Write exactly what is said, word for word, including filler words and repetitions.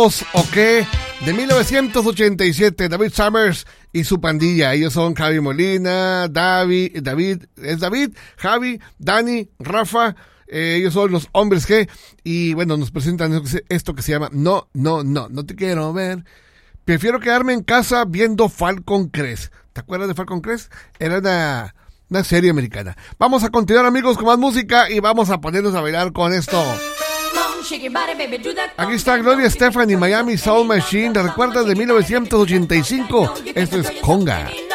¿O qué? De mil novecientos ochenta y siete, David Summers y su pandilla. Ellos son Javi Molina, David, David, es David, Javi, Dani, Rafa. Eh, ellos son los Hombres G. Y bueno, nos presentan esto que se llama No, no, no, no te quiero ver. Prefiero quedarme en casa viendo Falcon Crest. ¿Te acuerdas de Falcon Crest? Era una, una serie americana. Vamos a continuar, amigos, con más música y vamos a ponernos a bailar con esto. Aquí está Gloria Estefan y Miami Soul Machine. ¿Te recuerdas de mil novecientos ochenta y cinco? Esto es Conga.